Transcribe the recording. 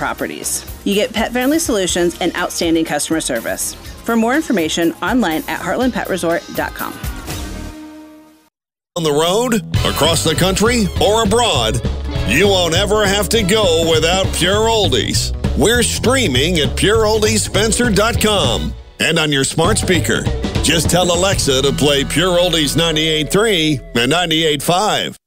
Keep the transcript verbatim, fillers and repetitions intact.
properties. You get pet-friendly solutions and outstanding customer service. For more information, online at heartland pet resort dot com. On the road, across the country, or abroad, you won't ever have to go without Pure Oldies. We're streaming at pure oldies spencer dot com and on your smart speaker. Just tell Alexa to play Pure Oldies ninety-eight point three and ninety-eight point five.